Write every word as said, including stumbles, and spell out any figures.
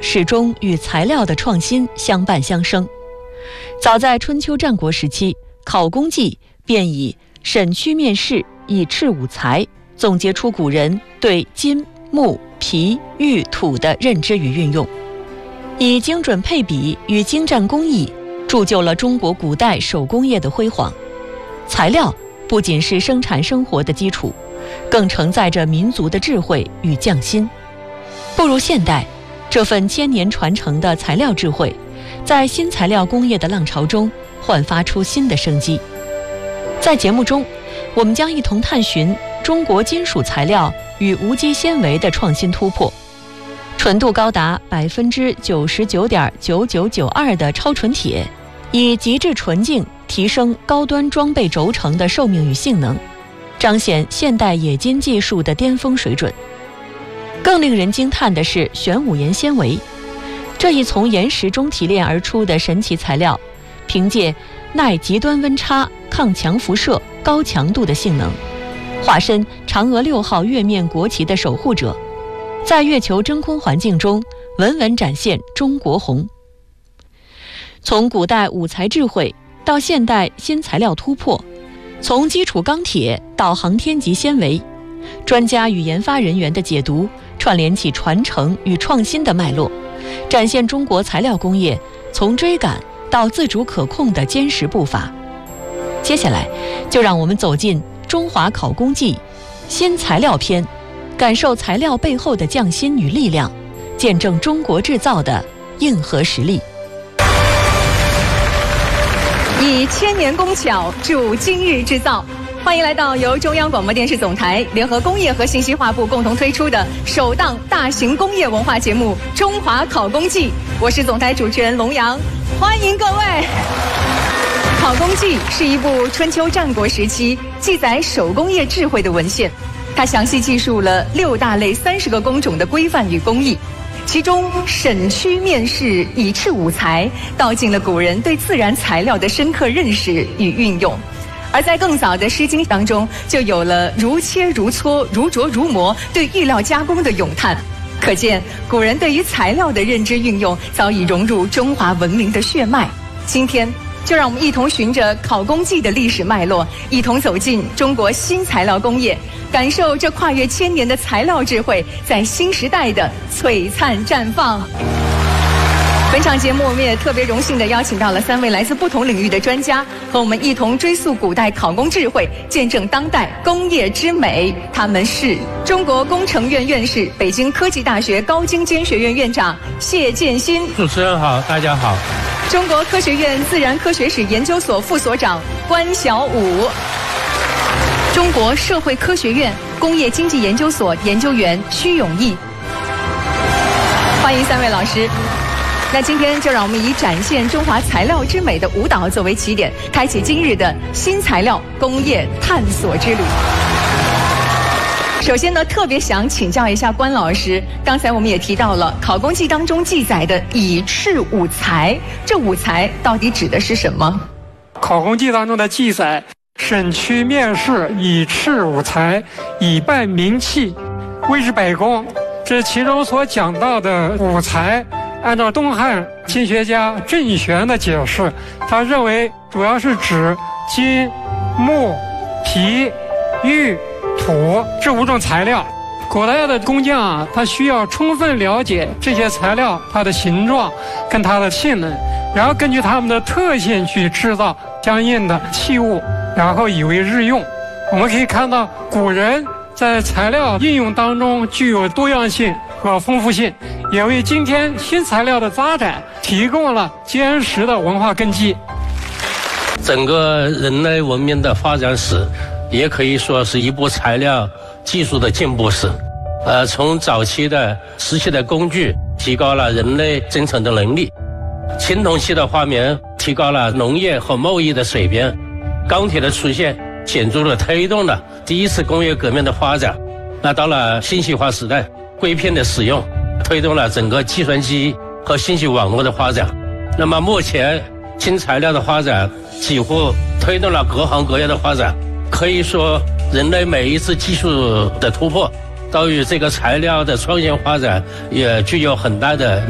始终与材料的创新相伴相生。早在春秋战国时期，考工记便以审曲面试，以斥五才，总结出古人对金、木、皮、玉、土的认知与运用，以精准配比与精湛工艺铸就了中国古代手工业的辉煌。材料不仅是生产生活的基础，更承载着民族的智慧与匠心。步入现代，这份千年传承的材料智慧，在新材料工业的浪潮中焕发出新的生机。在节目中，我们将一同探寻中国金属材料与无机纤维的创新突破，纯度高达百分之九十九点九九九二的超纯铁，以极致纯净提升高端装备轴承的寿命与性能，彰显现代冶金技术的巅峰水准。更令人惊叹的是玄武岩纤维，这一从岩石中提炼而出的神奇材料，凭借耐极端温差、抗强辐射、高强度的性能，化身嫦娥六号月面国旗的守护者，在月球真空环境中稳稳展现中国红。从古代五材智慧到现代新材料突破，从基础钢铁到航天级纤维，专家与研发人员的解读串联起传承与创新的脉络，展现中国材料工业从追赶到自主可控的坚实步伐。接下来就让我们走进中华考工记新材料篇，感受材料背后的匠心与力量，见证中国制造的硬核实力。 以千年工巧铸今日制造，欢迎来到由中央广播电视总台联合工业和信息化部共同推出的首档大型工业文化节目《中华考工记》，我是总台主持人龙阳，欢迎各位。《考工记》是一部春秋战国时期记载手工业智慧的文献，它详细记述了六大类三十个工种的规范与工艺，其中审曲面试、以斥五才，道尽了古人对自然材料的深刻认识与运用。而在更早的《诗经》当中，就有了如切如磋、如琢如磨对玉料加工的咏叹。可见古人对于材料的认知运用早已融入中华文明的血脉。今天就让我们一同循着考工记的历史脉络，一同走进中国新材料工业，感受这跨越千年的材料智慧在新时代的璀璨绽放。本场节目我们也特别荣幸地邀请到了三位来自不同领域的专家，和我们一同追溯古代考工智慧，见证当代工业之美。他们是中国工程院院士、北京科技大学高精尖学院院长谢建新。 主持人好，大家好。 中国科学院自然科学史研究所副所长关晓武。中国社会科学院工业经济研究所研究员屈永义。欢迎三位老师。那今天就让我们以展现中华材料之美的舞蹈作为起点，开启今日的新材料工业探索之旅。首先呢，特别想请教一下关老师，刚才我们也提到了考工记当中记载的以斥五才，这五才到底指的是什么？ 考工记当中的记载，审曲面试，以斥五才，以拜名器，谓之百工。这其中所讲到的五才，按照东汉经学家郑玄的解释，他认为主要是指金、木、皮、玉、土这五种材料。古代的工匠啊，他需要充分了解这些材料它的形状跟它的性能，然后根据它们的特性去制造相应的器物，然后以为日用。我们可以看到古人在材料应用当中具有多样性和丰富性，也为今天新材料的发展提供了坚实的文化根基。 整个人类文明的发展史，也可以说是一部材料技术的进步史。呃，从早期的石器的工具，提高了人类生产的能力；青铜器的发明，提高了农业和贸易的水平；钢铁的出现，显著地推动了第一次工业革命的发展。那到了信息化时代，硅片的使用推动了整个计算机和信息网络的发展。那么目前新材料的发展几乎推动了各行各业的发展，可以说人类每一次技术的突破都与这个材料的创新发展也具有很大的